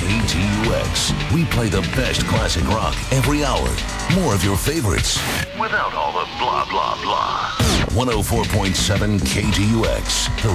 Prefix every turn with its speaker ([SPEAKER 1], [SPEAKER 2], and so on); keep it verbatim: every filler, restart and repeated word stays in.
[SPEAKER 1] T U X. We play the best classic rock every hour. More of your favorites without all the blah, blah, blah. one oh four point seven K T U X, the